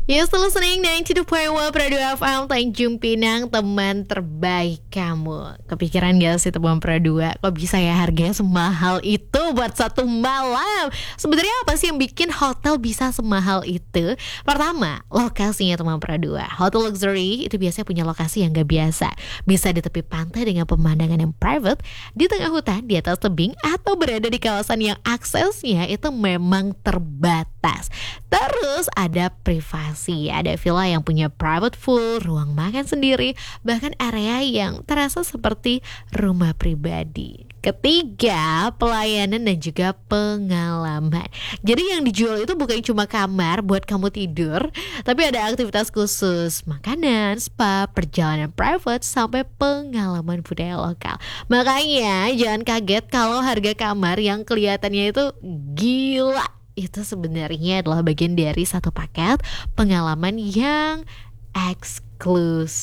You still listening 92.1 Radio FM Tanjung Pinang, teman terbaik kamu. Kepikiran gak sih teman Pro 2? Kok bisa ya harganya semahal itu buat satu malam? Sebenarnya apa sih yang bikin hotel bisa semahal itu? Pertama, lokasinya teman Pro 2. Hotel luxury itu biasanya punya lokasi yang gak biasa. Bisa di tepi pantai dengan pemandangan yang private, di tengah hutan, di atas tebing, atau berada di kawasan yang aksesnya itu memang terbatas. Terus ada privasi, ada villa yang punya private pool, ruang makan sendiri, bahkan area yang terasa seperti rumah pribadi. Ketiga, pelayanan dan juga pengalaman. Jadi yang dijual itu bukan cuma kamar buat kamu tidur, tapi ada aktivitas khusus, makanan, spa, perjalanan private, sampai pengalaman budaya lokal. Makanya jangan kaget kalau harga kamar yang kelihatannya itu gila, itu sebenarnya adalah bagian dari satu paket pengalaman yang eksklusif.